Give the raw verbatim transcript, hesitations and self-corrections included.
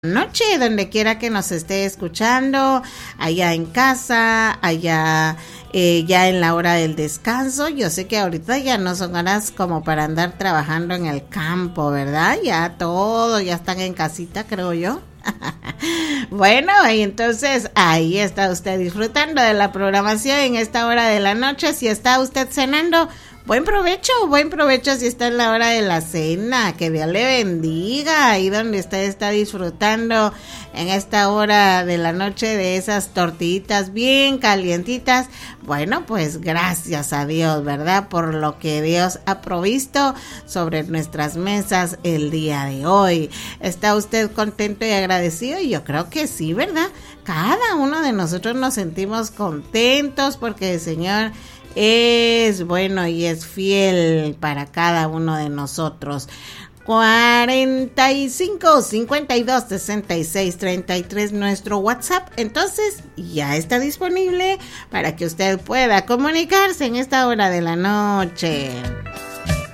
Noche, donde quiera que nos esté escuchando, allá en casa, allá eh, ya en la hora del descanso. Yo sé que ahorita ya no son horas como para andar trabajando en el campo, ¿verdad? Ya todos ya están en casita, creo yo. Bueno, y entonces ahí está usted disfrutando de la programación en esta hora de la noche. Si está usted cenando, buen provecho, buen provecho si está en la hora de la cena, que Dios le bendiga, ahí donde usted está disfrutando en esta hora de la noche de esas tortillitas bien calientitas. Bueno, pues gracias a Dios, ¿verdad? Por lo que Dios ha provisto sobre nuestras mesas el día de hoy. ¿Está usted contento y agradecido? Y yo creo que sí, ¿verdad? Cada uno de nosotros nos sentimos contentos porque el Señor es bueno y es fiel para cada uno de nosotros. cuarenta y cinco, cincuenta y dos, sesenta y seis, treinta y tres nuestro WhatsApp. Entonces ya está disponible para que usted pueda comunicarse en esta hora de la noche.